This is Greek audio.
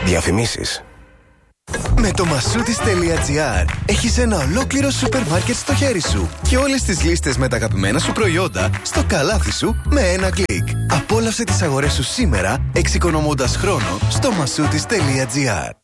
Διαφημίσεις. Με το masoutis.gr έχεις ένα ολόκληρο σούπερ μάρκετ στο χέρι σου και όλες τις λίστες με τα αγαπημένα σου προϊόντα στο καλάθι σου με ένα κλικ. Απόλαυσε τις αγορές σου σήμερα εξοικονομώντας χρόνο στο masoutis.gr.